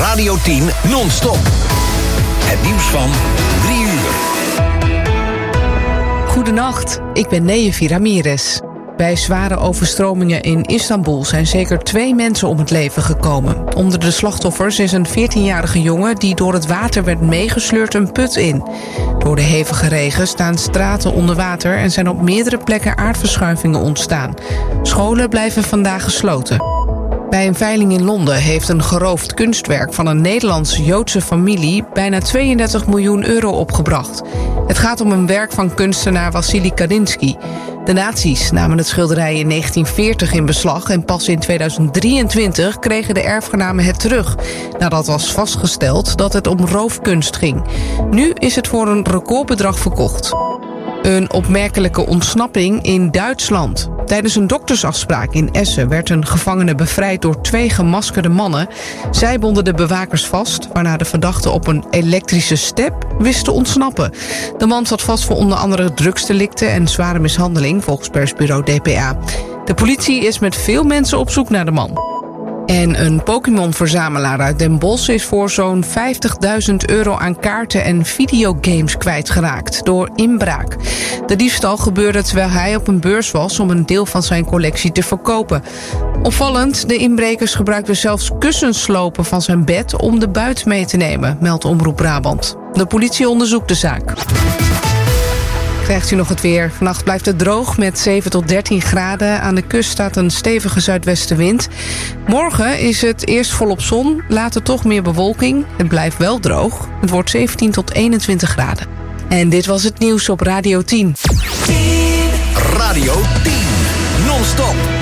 Radio 10 non-stop. Het nieuws van 3 uur. Goedenacht, ik ben Neefi Ramirez. Bij zware overstromingen in Istanbul zijn zeker 2 mensen om het leven gekomen. Onder de slachtoffers is een 14-jarige jongen die door het water werd meegesleurd een put in. Door de hevige regen staan straten onder water en zijn op meerdere plekken aardverschuivingen ontstaan. Scholen blijven vandaag gesloten. Bij een veiling in Londen heeft een geroofd kunstwerk van een Nederlands-Joodse familie bijna 32 miljoen euro opgebracht. Het gaat om een werk van kunstenaar Wassily Kandinsky. De nazi's namen het schilderij in 1940 in beslag en pas in 2023 kregen de erfgenamen het terug, nadat was vastgesteld dat het om roofkunst ging. Nu is het voor een recordbedrag verkocht. Een opmerkelijke ontsnapping in Duitsland. Tijdens een doktersafspraak in Essen werd een gevangene bevrijd door 2 gemaskerde mannen. Zij bonden de bewakers vast, waarna de verdachte op een elektrische step wist te ontsnappen. De man zat vast voor onder andere drugsdelicten en zware mishandeling, volgens persbureau DPA. De politie is met veel mensen op zoek naar de man. En een Pokémon-verzamelaar uit Den Bosch is voor zo'n €50.000 aan kaarten en videogames kwijtgeraakt door inbraak. De diefstal gebeurde terwijl hij op een beurs was om een deel van zijn collectie te verkopen. Opvallend, de inbrekers gebruikten zelfs kussenslopen van zijn bed om de buit mee te nemen, meldt Omroep Brabant. De politie onderzoekt de zaak. Krijgt u nog het weer. Vannacht blijft het droog met 7 tot 13 graden. Aan de kust staat een stevige zuidwestenwind. Morgen is het eerst volop zon, later toch meer bewolking. Het blijft wel droog. Het wordt 17 tot 21 graden. En dit was het nieuws op Radio 10. Radio 10 non-stop.